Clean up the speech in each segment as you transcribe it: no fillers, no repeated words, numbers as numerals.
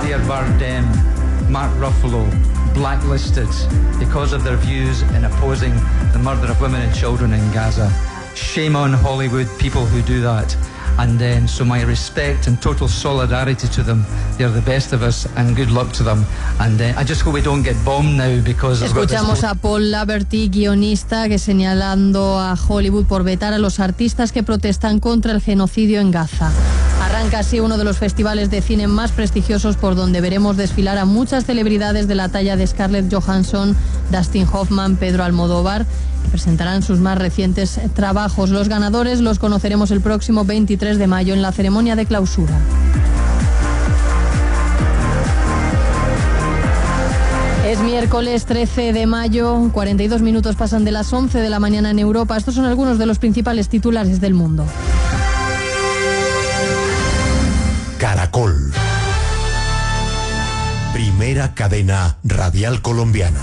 Javier Bardem, Mark Ruffalo, blacklisted because of their views in opposing the murder of women and children in Gaza. Shame on Hollywood, people who do that. And then, so my respect and total solidarity to them. They're the best of us, and good luck to them. And I just hope we don't get bombed now because escuchamos a Paul Laverty, guionista, que señalando a Hollywood por vetar a los artistas que protestan contra el genocidio en Gaza. Arranca así uno de los festivales de cine más prestigiosos, por donde veremos desfilar a muchas celebridades de la talla de Scarlett Johansson, Dustin Hoffman, Pedro Almodóvar, que presentarán sus más recientes trabajos. Los ganadores los conoceremos el próximo 23 de mayo en la ceremonia de clausura. Es miércoles 13 de mayo, 42 minutos pasan de las 11 de la mañana en Europa. Estos son algunos de los principales titulares del mundo. Caracol. Primera cadena radial colombiana.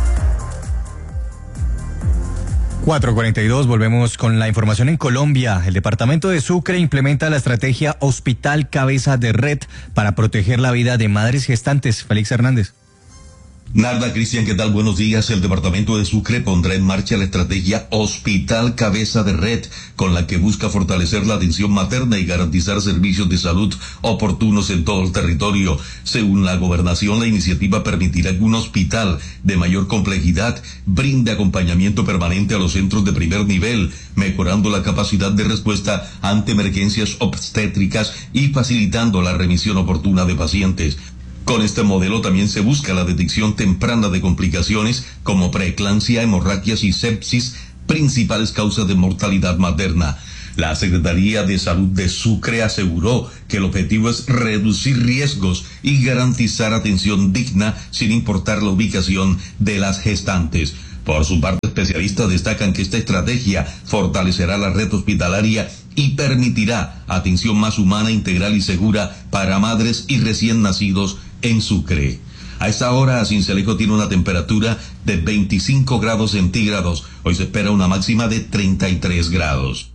4:42, volvemos con la información en Colombia. El departamento de Sucre implementa la estrategia Hospital Cabeza de Red para proteger la vida de madres gestantes. Félix Hernández. Narda, Cristian, ¿qué tal? Buenos días. El departamento de Sucre pondrá en marcha la estrategia Hospital Cabeza de Red, con la que busca fortalecer la atención materna y garantizar servicios de salud oportunos en todo el territorio. Según la gobernación, la iniciativa permitirá que un hospital de mayor complejidad brinde acompañamiento permanente a los centros de primer nivel, mejorando la capacidad de respuesta ante emergencias obstétricas y facilitando la remisión oportuna de pacientes. Con este modelo también se busca la detección temprana de complicaciones como preeclampsia, hemorragias y sepsis, principales causas de mortalidad materna. La Secretaría de Salud de Sucre aseguró que el objetivo es reducir riesgos y garantizar atención digna sin importar la ubicación de las gestantes. Por su parte, especialistas destacan que esta estrategia fortalecerá la red hospitalaria y permitirá atención más humana, integral y segura para madres y recién nacidos en Sucre. A esta hora, Sincelejo tiene una temperatura de 25 grados centígrados. Hoy se espera una máxima de 33 grados.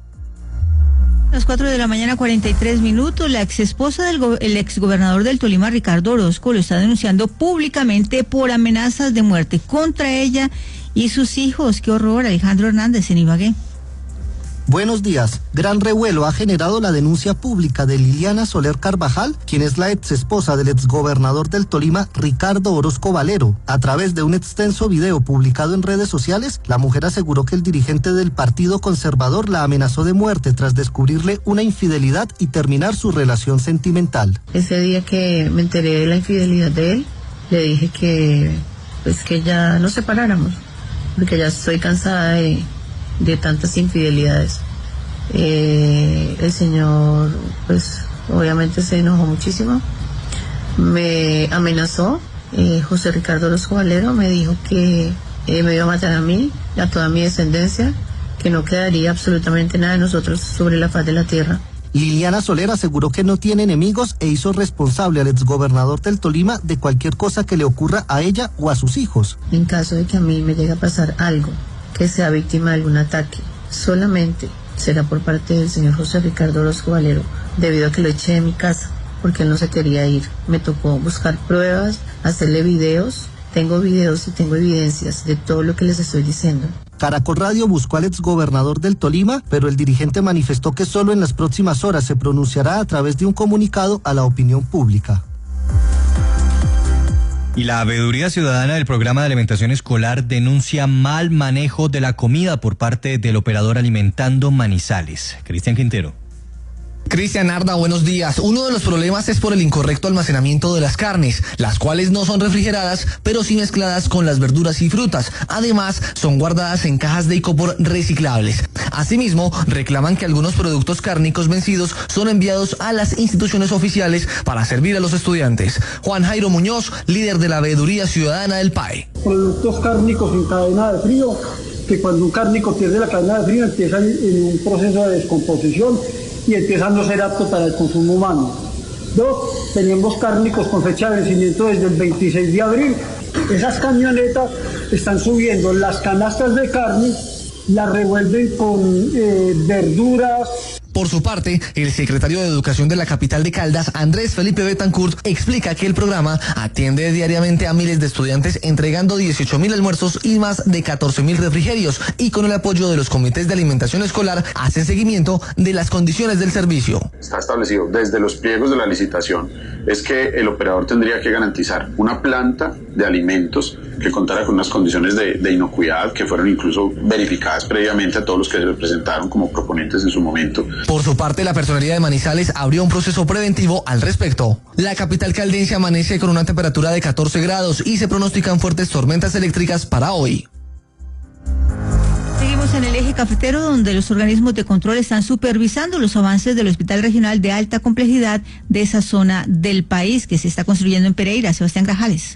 A las 4 de la mañana, 43 minutos, la exesposa del exgobernador del Tolima, Ricardo Orozco, lo está denunciando públicamente por amenazas de muerte contra ella y sus hijos. ¡Qué horror! Alejandro Hernández, en Ibagué. Buenos días. Gran revuelo ha generado la denuncia pública de Liliana Soler Carvajal, quien es la ex esposa del exgobernador del Tolima, Ricardo Orozco Valero. A través de un extenso video publicado en redes sociales, la mujer aseguró que el dirigente del Partido Conservador la amenazó de muerte tras descubrirle una infidelidad y terminar su relación sentimental. Ese día que me enteré de la infidelidad de él, le dije que ya nos separáramos, porque ya estoy cansada de tantas infidelidades. El señor pues obviamente se enojó muchísimo, me amenazó. José Ricardo Orozco Valero me dijo que me iba a matar a mí, a toda mi descendencia, que no quedaría absolutamente nada de nosotros sobre la faz de la tierra. Liliana Soler aseguró que no tiene enemigos e hizo responsable al exgobernador del Tolima de cualquier cosa que le ocurra a ella o a sus hijos. En caso de que a mí me llegue a pasar algo, que sea víctima de algún ataque, solamente será por parte del señor José Ricardo Orozco Valero, debido a que lo eché de mi casa, porque él no se quería ir. Me tocó buscar pruebas, hacerle videos. Tengo videos y tengo evidencias de todo lo que les estoy diciendo. Caracol Radio buscó al exgobernador del Tolima, pero el dirigente manifestó que solo en las próximas horas se pronunciará a través de un comunicado a la opinión pública. Y la Veeduría Ciudadana del Programa de Alimentación Escolar denuncia mal manejo de la comida por parte del operador Alimentando Manizales. Cristian Quintero. Cristian, Arda, buenos días. Uno de los problemas es por el incorrecto almacenamiento de las carnes, las cuales no son refrigeradas, pero sí mezcladas con las verduras y frutas. Además, son guardadas en cajas de icopor reciclables. Asimismo, reclaman que algunos productos cárnicos vencidos son enviados a las instituciones oficiales para servir a los estudiantes. Juan Jairo Muñoz, líder de la Veeduría Ciudadana del PAE. Productos cárnicos en cadena de frío, que cuando un cárnico pierde la cadena de frío empieza en un proceso de descomposición y empieza a no ser apto para el consumo humano. 2, tenemos cárnicos con fecha de vencimiento desde el 26 de abril. Esas camionetas están subiendo las canastas de carne, las revuelven con verduras, Por su parte, el secretario de Educación de la capital de Caldas, Andrés Felipe Betancourt, explica que el programa atiende diariamente a miles de estudiantes entregando 18.000 almuerzos y más de 14.000 refrigerios, y con el apoyo de los comités de alimentación escolar hace seguimiento de las condiciones del servicio. Está establecido desde los pliegos de la licitación es que el operador tendría que garantizar una planta de alimentos que contara con unas condiciones de inocuidad que fueron incluso verificadas previamente a todos los que se presentaron como proponentes en su momento. Por su parte, la Personería de Manizales abrió un proceso preventivo al respecto. La capital caldense amanece con una temperatura de 14 grados y se pronostican fuertes tormentas eléctricas para hoy. Seguimos en el eje cafetero, donde los organismos de control están supervisando los avances del Hospital Regional de Alta Complejidad de esa zona del país que se está construyendo en Pereira. Sebastián Grajales.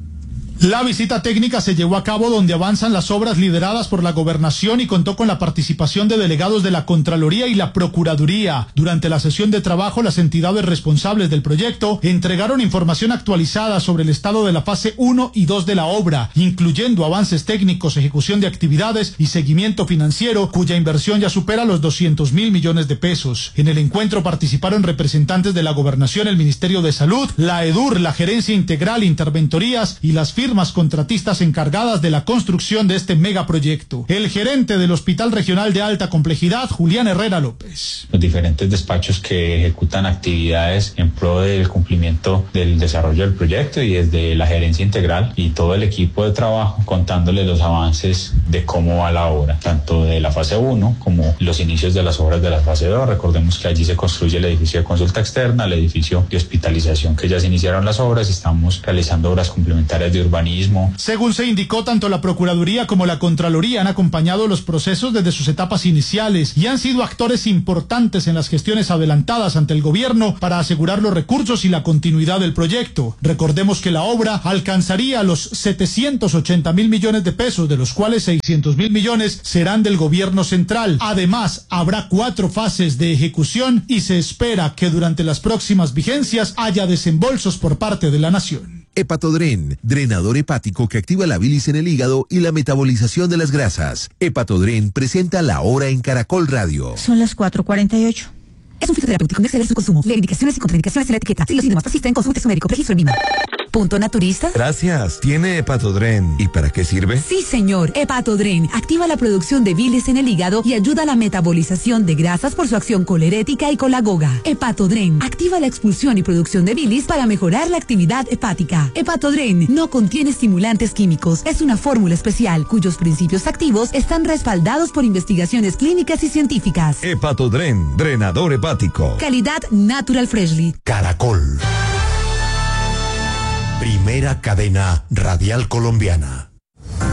La visita técnica se llevó a cabo donde avanzan las obras lideradas por la Gobernación y contó con la participación de delegados de la Contraloría y la Procuraduría. Durante la sesión de trabajo, las entidades responsables del proyecto entregaron información actualizada sobre el estado de la fase 1 y 2 de la obra, incluyendo avances técnicos, ejecución de actividades y seguimiento financiero, cuya inversión ya supera los 200.000 millones de pesos. En el encuentro participaron representantes de la Gobernación, el Ministerio de Salud, la EDUR, la Gerencia Integral, Interventorías y las firmas contratistas encargadas de la construcción de este megaproyecto. El gerente del Hospital Regional de Alta Complejidad, Julián Herrera López. Los diferentes despachos que ejecutan actividades en pro del cumplimiento del desarrollo del proyecto y desde la gerencia integral y todo el equipo de trabajo contándole los avances de cómo va la obra, tanto de la fase 1 como los inicios de las obras de la fase 2. Recordemos que allí se construye el edificio de consulta externa, el edificio de hospitalización que ya se iniciaron las obras y estamos realizando obras complementarias de urbanismo. Según se indicó, tanto la Procuraduría como la Contraloría han acompañado los procesos desde sus etapas iniciales y han sido actores importantes en las gestiones adelantadas ante el gobierno para asegurar los recursos y la continuidad del proyecto. Recordemos que la obra alcanzaría los 780.000 millones de pesos, de los cuales 600.000 millones serán del gobierno central. Además, habrá 4 fases de ejecución y se espera que durante las próximas vigencias haya desembolsos por parte de la nación. Hepatodren, drenador hepático que activa la bilis en el hígado y la metabolización de las grasas. Hepatodren presenta La Hora en Caracol Radio. Son las 4:48. Es un fitoterapéutico, no exceder su consumo. Lee indicaciones y contraindicaciones en la etiqueta. Si los síntomas persisten, consulte a su médico. Registro en Lima. ¿Punto naturista? Gracias. ¿Tiene Hepatodren? ¿Y para qué sirve? Sí, señor. Hepatodren activa la producción de bilis en el hígado y ayuda a la metabolización de grasas por su acción colerética y colagoga. Hepatodren activa la expulsión y producción de bilis para mejorar la actividad hepática. Hepatodren no contiene estimulantes químicos. Es una fórmula especial cuyos principios activos están respaldados por investigaciones clínicas y científicas. Hepatodren, drenador hepático. Calidad Natural Freshly. Caracol. Primera cadena radial colombiana.